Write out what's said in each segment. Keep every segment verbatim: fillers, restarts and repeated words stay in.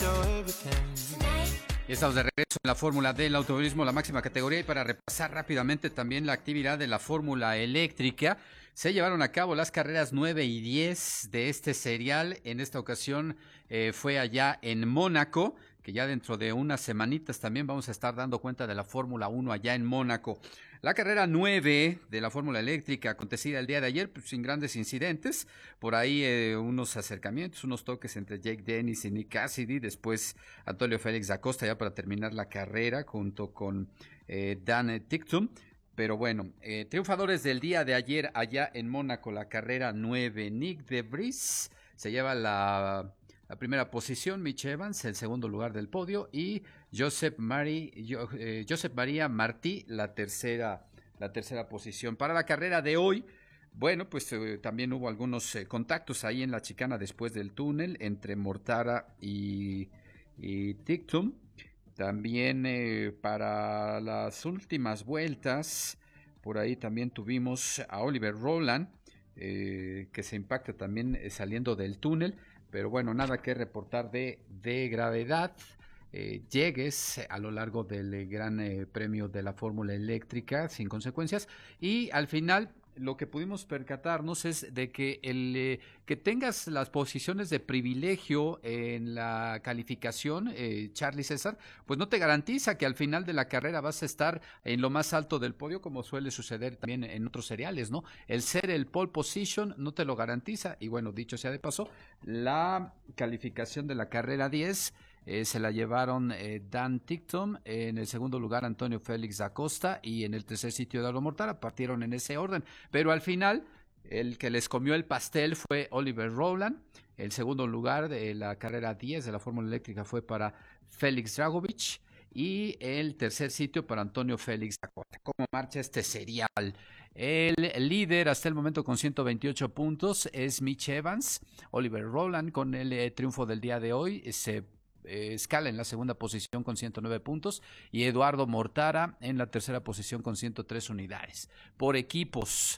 Y estamos de regreso en la Fórmula del Automovilismo, la máxima categoría, y para repasar rápidamente también la actividad de la Fórmula Eléctrica, se llevaron a cabo las carreras nueve y diez de este serial. En esta ocasión eh, fue allá en Mónaco, que ya dentro de unas semanitas también vamos a estar dando cuenta de la Fórmula uno allá en Mónaco. La carrera nueve de la Fórmula Eléctrica, acontecida el día de ayer, pues, sin grandes incidentes. Por ahí eh, unos acercamientos, unos toques entre Jake Dennis y Nick Cassidy. Después Antonio Félix da Costa ya para terminar la carrera junto con eh, Dan Ticktum. Pero bueno, eh, triunfadores del día de ayer allá en Mónaco, la carrera nueve. Nick de Vries se lleva la, la primera posición, Mitch Evans el segundo lugar del podio y Josep, Mari, jo, eh, Josep María Martí la tercera, la tercera posición. Para la carrera de hoy, bueno, pues eh, también hubo algunos eh, contactos ahí en la chicana después del túnel entre Mortara y, y Ticktum. También eh, para las últimas vueltas, por ahí también tuvimos a Oliver Rowland, eh, que se impacta también eh, saliendo del túnel, pero bueno, nada que reportar de, de gravedad. Eh, llegues a lo largo del eh, gran eh, premio de la Fórmula Eléctrica sin consecuencias, y al final lo que pudimos percatarnos es de que el eh, que tengas las posiciones de privilegio en la calificación, eh, Charlie César, pues no te garantiza que al final de la carrera vas a estar en lo más alto del podio, como suele suceder también en otros seriales, ¿no? El ser el pole position no te lo garantiza. Y bueno, dicho sea de paso, la calificación de la carrera diez Eh, se la llevaron eh, Dan Ticktum, eh, en el segundo lugar Antonio Félix da Costa y en el tercer sitio Eduardo Mortara. Partieron en ese orden, pero al final el que les comió el pastel fue Oliver Rowland. El segundo lugar de la carrera diez de la Fórmula Eléctrica fue para Félix Dragovich y el tercer sitio para Antonio Félix da Costa. ¿Cómo marcha este serial? El líder hasta el momento con ciento veintiocho puntos es Mitch Evans. Oliver Rowland, con el eh, triunfo del día de hoy, se Eh, escala en la segunda posición con ciento nueve puntos y Eduardo Mortara en la tercera posición con ciento tres unidades. Por equipos,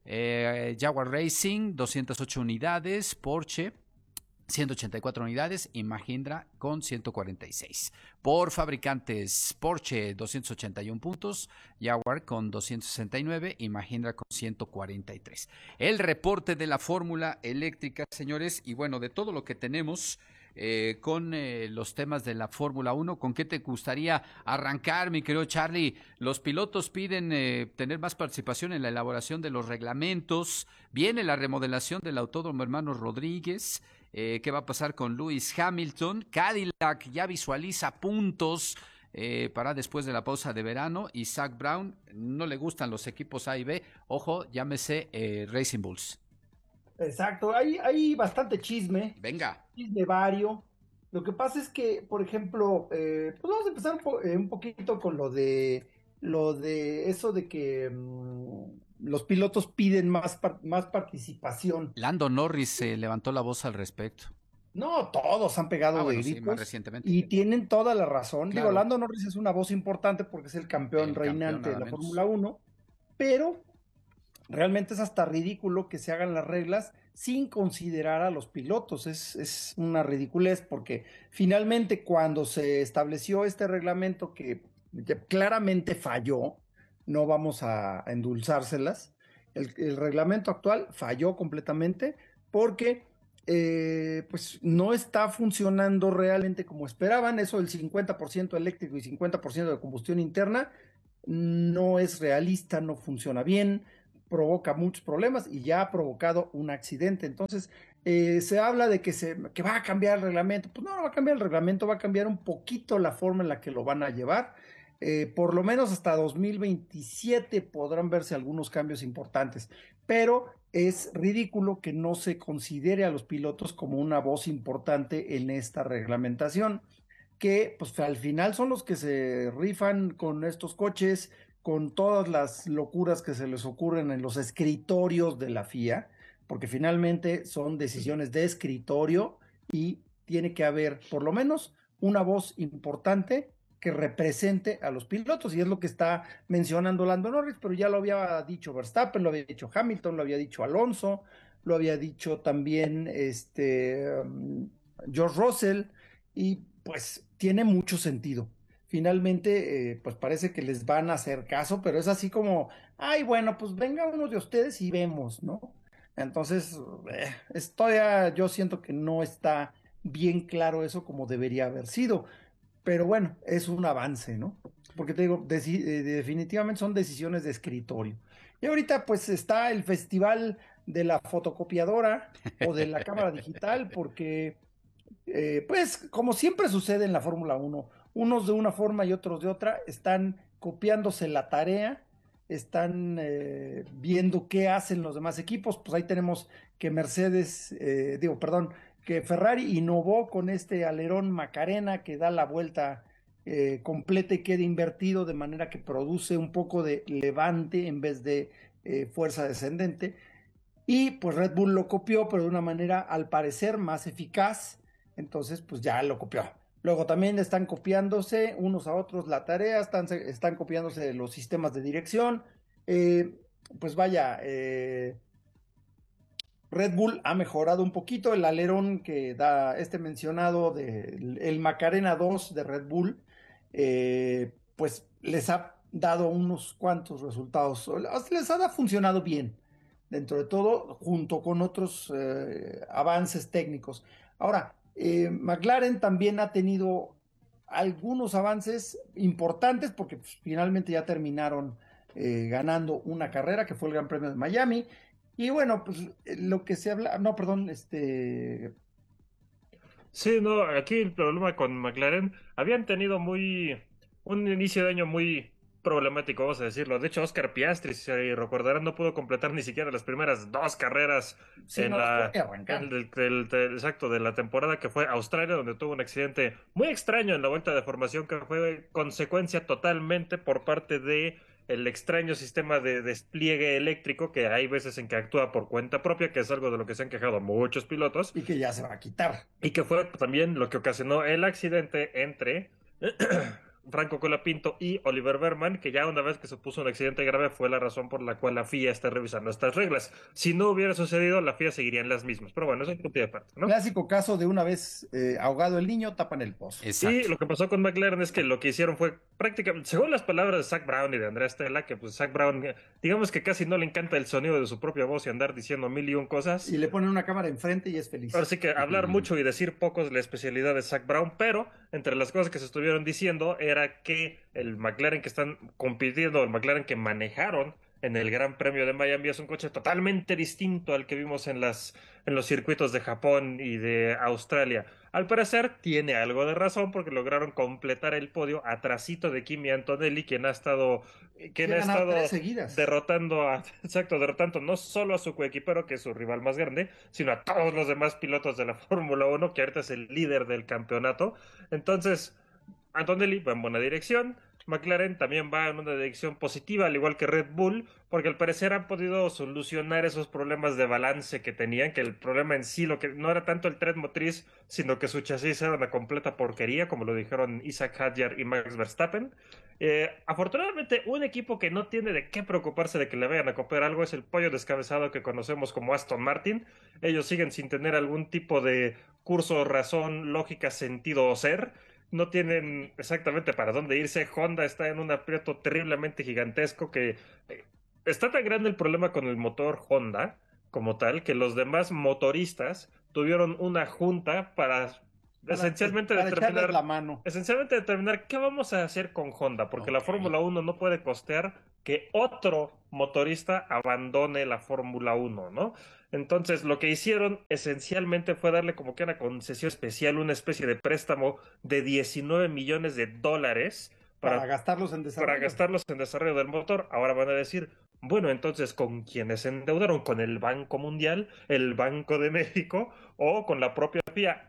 eh, Jaguar Racing doscientas ocho unidades, Porsche ciento ochenta y cuatro unidades y Mahindra con ciento cuarenta y seis. Por fabricantes, Porsche doscientos ochenta y uno puntos, Jaguar con doscientos sesenta y nueve y Mahindra con ciento cuarenta y tres. El reporte de la Fórmula Eléctrica, señores, y bueno, de todo lo que tenemos Eh, con eh, los temas de la Fórmula uno, ¿con qué te gustaría arrancar, mi querido Charlie? Los pilotos piden eh, tener más participación en la elaboración de los reglamentos, viene la remodelación del Autódromo Hermanos Rodríguez, eh, ¿qué va a pasar con Lewis Hamilton? Cadillac ya visualiza puntos eh, para después de la pausa de verano, y Zach Brown no le gustan los equipos A y B, ojo, llámese eh, Racing Bulls. Exacto, hay, hay bastante chisme, Venga. chisme vario. Lo que pasa es que, por ejemplo, eh, pues vamos a empezar un, po- eh, un poquito con lo de lo de eso de que mm, los pilotos piden más, par- más participación. Lando Norris se levantó la voz al respecto. No, todos han Ah, pegado de bueno, sí, más gritos recientemente. y tienen toda la razón. Digo, Claro, Lando Norris es una voz importante porque es el campeón el campeón reinante de nada la menos. Fórmula Uno, pero realmente es hasta ridículo que se hagan las reglas sin considerar a los pilotos. Es, es una ridiculez porque finalmente cuando se estableció este reglamento que, que claramente falló, no vamos a, a endulzárselas, el, el reglamento actual falló completamente porque eh, pues no está funcionando realmente como esperaban. Eso del cincuenta por ciento eléctrico y cincuenta por ciento de combustión interna no es realista, no funciona bien, provoca muchos problemas y ya ha provocado un accidente. Entonces, eh, se habla de que, se, que va a cambiar el reglamento. Pues no, no va a cambiar el reglamento, va a cambiar un poquito la forma en la que lo van a llevar. Eh, por lo menos hasta dos mil veintisiete podrán verse algunos cambios importantes, pero es ridículo que no se considere a los pilotos como una voz importante en esta reglamentación, que pues al final son los que se rifan con estos coches, con todas las locuras que se les ocurren en los escritorios de la F I A, porque finalmente son decisiones de escritorio y tiene que haber por lo menos una voz importante que represente a los pilotos, y es lo que está mencionando Lando Norris, pero ya lo había dicho Verstappen, lo había dicho Hamilton, lo había dicho Alonso, lo había dicho también este um, George Russell, y pues tiene mucho sentido. Finalmente, eh, pues parece que les van a hacer caso, pero es así como, ay, bueno, pues venga uno de ustedes y vemos, ¿no? Entonces, eh, es todavía yo siento que no está bien claro eso como debería haber sido, pero bueno, es un avance, ¿no? Porque te digo, deci- eh, definitivamente son decisiones de escritorio. Y ahorita pues está el festival de la fotocopiadora o de la cámara digital, porque eh, pues como siempre sucede en la Fórmula Uno, unos de una forma y otros de otra están copiándose la tarea, están eh, viendo qué hacen los demás equipos. Pues ahí tenemos que Mercedes, eh, digo, perdón, que Ferrari innovó con este alerón Macarena que da la vuelta eh, completa y queda invertido de manera que produce un poco de levante en vez de eh, fuerza descendente. Y pues Red Bull lo copió, pero de una manera al parecer más eficaz. Entonces, pues ya lo copió. Luego también están copiándose unos a otros la tarea, están, están copiándose los sistemas de dirección. Eh, pues vaya, eh, Red Bull ha mejorado un poquito el alerón que da este mencionado de el Macarena dos de Red Bull, eh, pues les ha dado unos cuantos resultados, les ha funcionado bien dentro de todo, junto con otros eh, avances técnicos. Ahora, eh, McLaren también ha tenido algunos avances importantes porque pues, finalmente ya terminaron eh, ganando una carrera que fue el Gran Premio de Miami. Y bueno, pues eh, lo que se habla, no, perdón, este, Sí, no, aquí el problema con McLaren, habían tenido muy, un inicio de año muy problemático, vamos a decirlo. De hecho, Oscar Piastri, si se recordarán, no pudo completar ni siquiera las primeras dos carreras sí, en no las la, puede en arrancar. el, del- del- exacto, de la temporada que fue Australia, donde tuvo un accidente muy extraño en la vuelta de formación que fue consecuencia totalmente por parte de el extraño sistema de despliegue eléctrico que hay veces en que actúa por cuenta propia, que es algo de lo que se han quejado muchos pilotos. Y que ya se va a quitar. Y que fue también lo que ocasionó el accidente entre Franco Colapinto y Oliver Berman, que ya una vez que se puso un accidente grave fue la razón por la cual la F I A está revisando estas reglas. Si no hubiera sucedido, la F I A seguiría en las mismas. Pero bueno, eso es un punto de aparte, ¿no? Clásico caso de una vez eh, ahogado el niño, tapan el pozo. Y Exacto. lo que pasó con McLaren es que lo que hicieron fue prácticamente, según las palabras de Zach Brown y de Andrea Stella, que pues Zach Brown, eh, digamos que casi no le encanta el sonido de su propia voz y andar diciendo mil y un cosas. Y le ponen una cámara enfrente y es Ahora feliz. sí que hablar mucho y decir poco es la especialidad de Zach Brown, pero entre las cosas que se estuvieron diciendo era que el McLaren que están compitiendo, el McLaren que manejaron en el Gran Premio de Miami es un coche totalmente distinto al que vimos en las en los circuitos de Japón y de Australia. Al parecer tiene algo de razón porque lograron completar el podio atrasito de Kimi Antonelli, quien ha estado Sí, quien ha ha ganado tres estado seguidas. derrotando a, exacto, derrotando no solo a su coequipero, que es su rival más grande, sino a todos los demás pilotos de la Fórmula Uno, que ahorita es el líder del campeonato. Entonces, Antonelli va en buena dirección. McLaren también va en una dirección positiva, al igual que Red Bull, porque al parecer han podido solucionar esos problemas de balance que tenían, que el problema en sí lo que no era tanto el tren motriz, sino que su chasis era una completa porquería, como lo dijeron Isaac Hadjar y Max Verstappen. Eh, afortunadamente, un equipo que no tiene de qué preocuparse de que le vayan a copiar algo es el pollo descabezado que conocemos como Aston Martin. Ellos siguen sin tener algún tipo de curso, razón, lógica, sentido o ser. No tienen exactamente para dónde irse. Honda está en un aprieto terriblemente gigantesco que eh, está tan grande el problema con el motor Honda como tal que los demás motoristas tuvieron una junta para Para, eh, esencialmente para echarles la determinar mano. esencialmente determinar qué vamos a hacer con Honda, porque la Ok. Fórmula Uno no puede costear que otro motorista abandone la Fórmula Uno, ¿no? Entonces, lo que hicieron esencialmente fue darle como que una concesión especial, una especie de préstamo de diecinueve millones de dólares Para para, gastarlos en para desarrollo. gastarlos en desarrollo del motor. Ahora van a decir, bueno, entonces, ¿con quiénes se endeudaron? ¿Con el Banco Mundial, el Banco de México o con la propia F I A?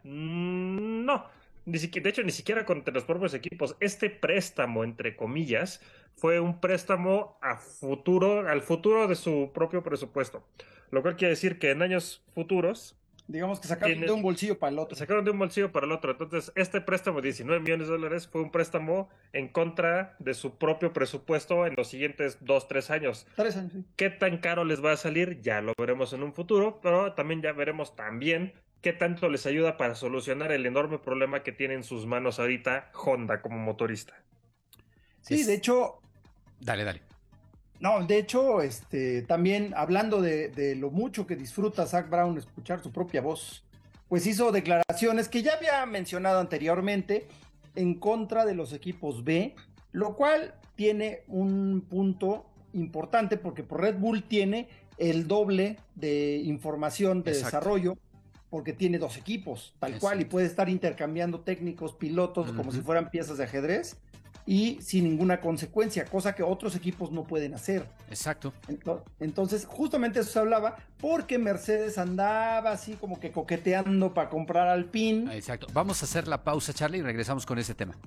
Mm, no. Ni siquiera, de hecho, ni siquiera con los propios equipos. Este préstamo, entre comillas, fue un préstamo a futuro, al futuro de su propio presupuesto. Lo cual quiere decir que en años futuros Digamos que sacaron de tienen, un bolsillo para el otro. sacaron de un bolsillo para el otro. Entonces, este préstamo de diecinueve millones de dólares fue un préstamo en contra de su propio presupuesto en los siguientes dos, tres años. Tres años, sí. ¿Qué tan caro les va a salir? Ya lo veremos en un futuro, pero también ya veremos también qué tanto les ayuda para solucionar el enorme problema que tiene en sus manos ahorita Honda como motorista. Sí, es... de hecho... Dale, dale. No, de hecho, este, también hablando de, de lo mucho que disfruta Zak Brown escuchar su propia voz, pues hizo declaraciones que ya había mencionado anteriormente en contra de los equipos B, lo cual tiene un punto importante porque por Red Bull tiene el doble de información de Exacto. desarrollo porque tiene dos equipos, tal Exacto. cual, y puede estar intercambiando técnicos, pilotos, uh-huh. como si fueran piezas de ajedrez y sin ninguna consecuencia, cosa que otros equipos no pueden hacer. Exacto. Entonces, justamente eso se hablaba porque Mercedes andaba así como que coqueteando para comprar Alpine. Exacto. Vamos a hacer la pausa, Charlie, y regresamos con ese tema.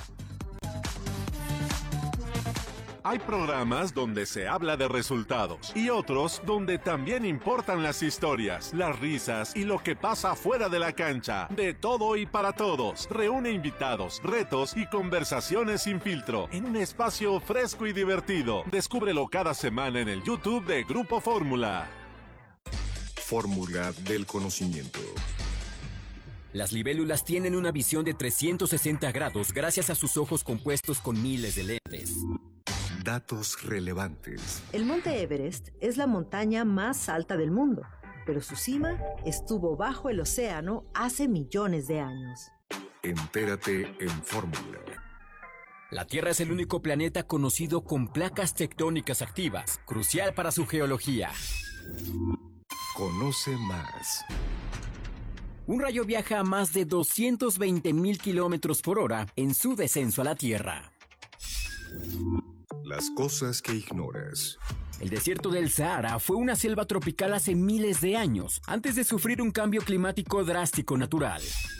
Hay programas donde se habla de resultados y otros donde también importan las historias, las risas y lo que pasa fuera de la cancha. De todo y para todos. Reúne invitados, retos y conversaciones sin filtro en un espacio fresco y divertido. Descúbrelo cada semana en el YouTube de Grupo Fórmula. Fórmula del conocimiento. Las libélulas tienen una visión de trescientos sesenta grados gracias a sus ojos compuestos con miles de lentes. Datos relevantes. El monte Everest es la montaña más alta del mundo, pero su cima estuvo bajo el océano hace millones de años. Entérate en Fórmula. La Tierra es el único planeta conocido con placas tectónicas activas, crucial para su geología. Conoce más. Un rayo viaja a más de doscientos veinte mil kilómetros por hora en su descenso a la Tierra. Las cosas que ignoras. El desierto del Sahara fue una selva tropical hace miles de años, antes de sufrir un cambio climático drástico natural.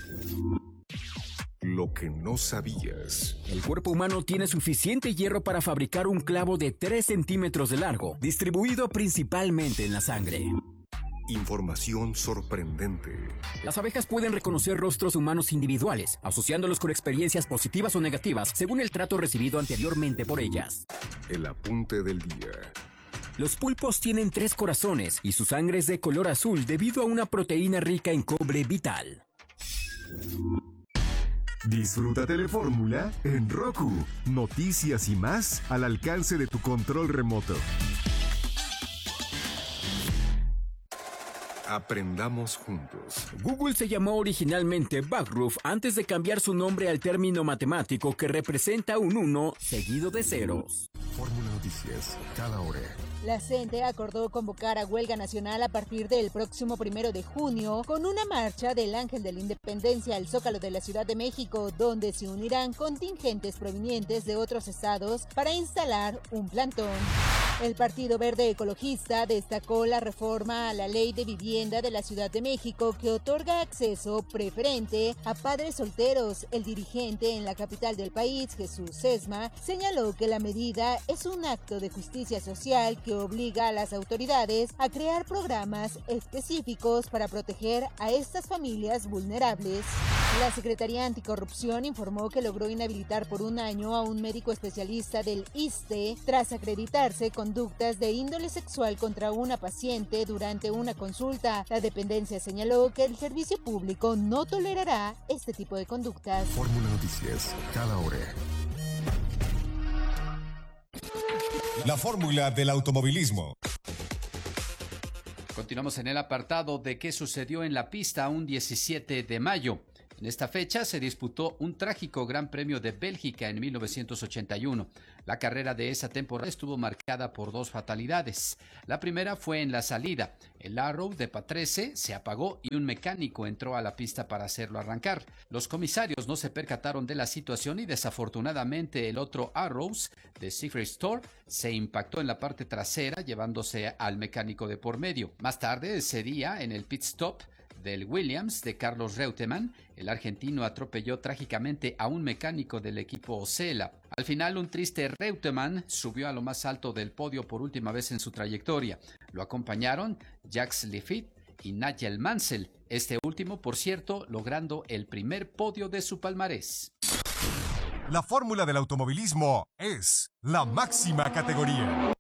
Lo que no sabías. El cuerpo humano tiene suficiente hierro para fabricar un clavo de tres centímetros de largo, distribuido principalmente en la sangre. Información sorprendente. Las abejas pueden reconocer rostros humanos individuales, asociándolos con experiencias positivas o negativas según el trato recibido anteriormente por ellas. El apunte del día. Los pulpos tienen tres corazones y su sangre es de color azul debido a una proteína rica en cobre vital. Disfruta Telefórmula en Roku. Noticias y más al alcance de tu control remoto. Aprendamos juntos. Google se llamó originalmente Backroof antes de cambiar su nombre al término matemático que representa un uno seguido de ceros. Fórmula Noticias, cada hora. La CENTE acordó convocar a huelga nacional a partir del próximo primero de junio con una marcha del Ángel de la Independencia al Zócalo de la Ciudad de México, donde se unirán contingentes provenientes de otros estados para instalar un plantón. El Partido Verde Ecologista destacó la reforma a la Ley de Vivienda de la Ciudad de México que otorga acceso preferente a padres solteros. El dirigente en la capital del país, Jesús Sesma, señaló que la medida es un acto de justicia social que obliga a las autoridades a crear programas específicos para proteger a estas familias vulnerables. La Secretaría Anticorrupción informó que logró inhabilitar por un año a un médico especialista del ISSSTE tras acreditarse conductas de índole sexual contra una paciente durante una consulta. La dependencia señaló que el servicio público no tolerará este tipo de conductas. Fórmula Noticias, cada hora. La fórmula del automovilismo. Continuamos en el apartado de qué sucedió en la pista un diecisiete de mayo. En esta fecha se disputó un trágico Gran Premio de Bélgica en mil novecientos ochenta y uno. La carrera de esa temporada estuvo marcada por dos fatalidades. La primera fue en la salida. El Arrow de Patrese se apagó y un mecánico entró a la pista para hacerlo arrancar. Los comisarios no se percataron de la situación y desafortunadamente el otro Arrows de Siegfried Store se impactó en la parte trasera llevándose al mecánico de por medio. Más tarde ese día en el pit stop del Williams de Carlos Reutemann, el argentino atropelló trágicamente a un mecánico del equipo Osella. Al final, un triste Reutemann subió a lo más alto del podio por última vez en su trayectoria. Lo acompañaron Jacques Laffite y Nigel Mansell, este último, por cierto, logrando el primer podio de su palmarés. La fórmula del automovilismo es la máxima categoría.